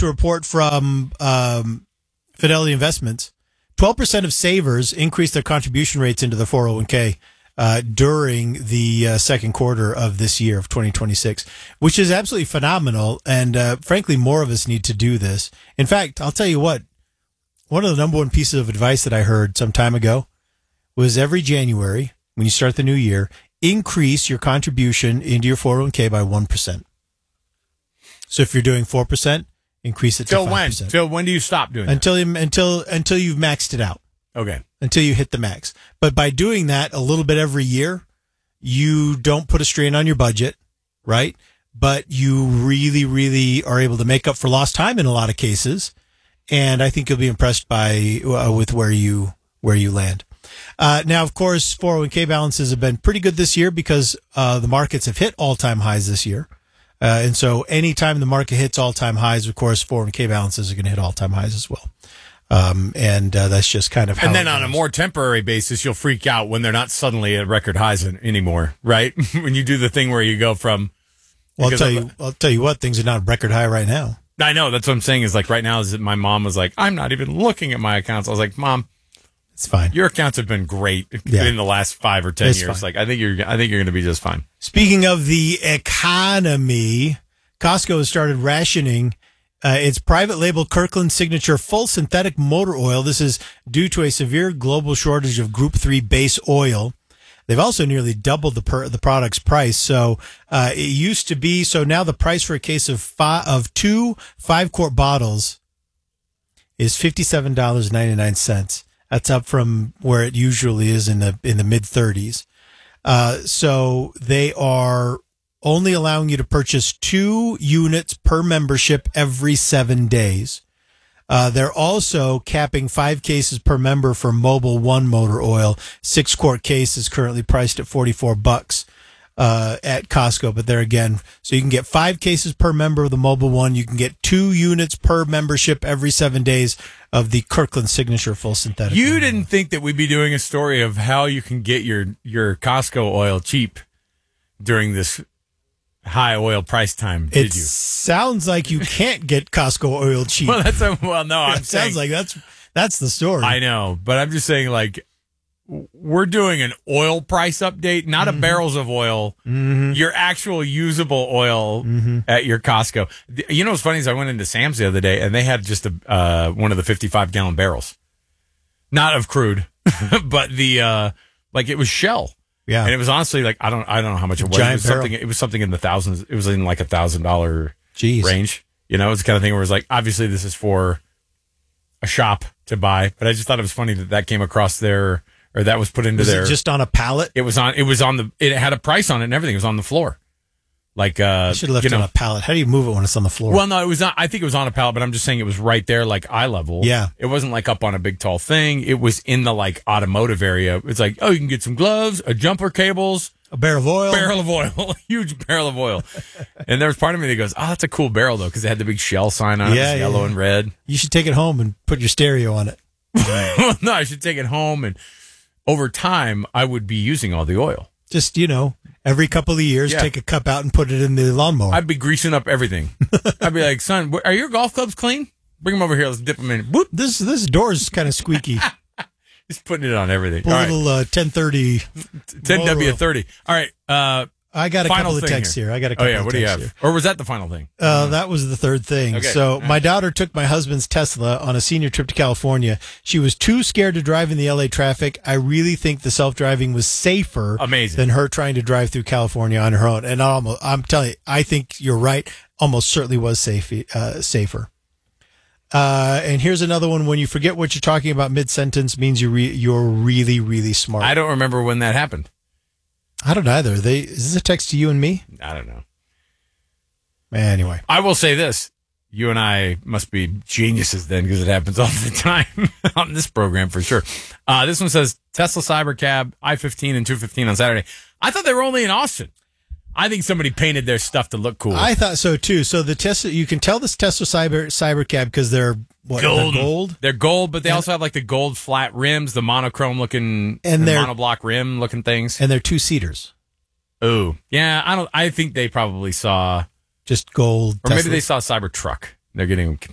to report from Fidelity Investments, 12% of savers increased their contribution rates into the 401k during the second quarter of this year of 2026, which is absolutely phenomenal. And frankly, more of us need to do this. In fact, I'll tell you what, one of the number one pieces of advice that I heard some time ago was every January, when you start the new year, increase your contribution into your 401k by 1%. So if you're doing 4%, increase it to 5%. Till when do you stop doing that? Until you've maxed it out. Okay. Until you hit the max. But by doing that a little bit every year, you don't put a strain on your budget, right? But you really, really are able to make up for lost time in a lot of cases. And I think you'll be impressed with where you land. Now, of course, 401k balances have been pretty good this year because the markets have hit all-time highs this year. And so anytime the market hits all-time highs, of course, 401k balances are going to hit all-time highs as well. That's just kind of how And then on a more temporary basis, you'll freak out when they're not suddenly at record highs anymore, right? When you do the thing where you go from... Well, I'll tell you what, things are not record high right now. I know. That's what I'm saying is like right now is that my mom was like, I'm not even looking at my accounts. I was like, Mom, it's fine. Your accounts have been great in the last 5 or 10 years. Fine. Like I think you're going to be just fine. Speaking of the economy, Costco has started rationing its private label Kirkland Signature full synthetic motor oil. This is due to a severe global shortage of Group 3 base oil. They've also nearly doubled the product's price. So it used to be, so now the price for a case of 2 5-quart bottles is $57.99. That's up from where it usually is in the mid 30s. So they are only allowing you to purchase 2 units per membership every 7 days. They're also capping 5 cases per member for Mobil 1 motor oil. 6-quart case is currently priced at $44 at Costco. But there again, so you can get 5 cases per member of the Mobil 1. You can get 2 units per membership every 7 days of the Kirkland Signature full synthetic. You didn't think that we'd be doing a story of how you can get your Costco oil cheap during this high oil price time, did you? It sounds like you can't get Costco oil cheap. No, I'm saying. Sounds like that's the story. I know, but I'm just saying, like, we're doing an oil price update, not a barrels of oil, your actual usable oil at your Costco. You know what's funny is I went into Sam's the other day, and they had just one of the 55-gallon barrels. Not of crude, but it was Shell. Yeah, and it was honestly like I don't know how much it was. It was something in the thousands. It was in like $1,000 range. You know, it's the kind of thing where it's like obviously this is for a shop to buy, but I just thought it was funny that came across there or that was put into there. Just on a pallet. It had a price on it and everything. It was on the floor. Like you should have left it on a pallet. How do you move it when it's on the floor? Well, no, it was not. I think it was on a pallet, but I'm just saying it was right there, like eye level. Yeah, it wasn't like up on a big tall thing. It was in the like automotive area. It's like, oh, you can get some gloves, a jumper cables, a barrel of oil, huge barrel of oil. And there was part of me that goes, oh, that's a cool barrel though, because it had the big Shell sign on it, yellow and red. You should take it home and put your stereo on it. No, I should take it home, and over time, I would be using all the oil. Just every couple of years, take a cup out and put it in the lawnmower. I'd be greasing up everything. I'd be like, son, are your golf clubs clean? Bring them over here. Let's dip them in. Boop. This door's kind of squeaky. Just putting it on everything. A little 1030. 10W30. All right. I got a couple of texts here. What do you have? Here. Or was that the final thing? That was the third thing. Okay. So my daughter took my husband's Tesla on a senior trip to California. She was too scared to drive in the LA traffic. I really think the self-driving was safer than her trying to drive through California on her own. And I'm telling you, I think you're right. Almost certainly was safer. And here's another one. When you forget what you're talking about mid-sentence means you're really, really smart. I don't remember when that happened. I don't either. Is this a text to you and me? I don't know. Anyway. I will say this. You and I must be geniuses then because it happens all the time on this program for sure. This one says Tesla Cybercab, I-15 and 215 on Saturday. I thought they were only in Austin. I think somebody painted their stuff to look cool. I thought so too. So the Tesla, you can tell this Tesla Cybercab because they're gold. They're gold, but they also have like the gold flat rims, the monochrome looking and the monoblock rim looking things, and they're 2-seaters. Oh, yeah. I think they probably saw just gold, or maybe they saw Cybertruck. They're getting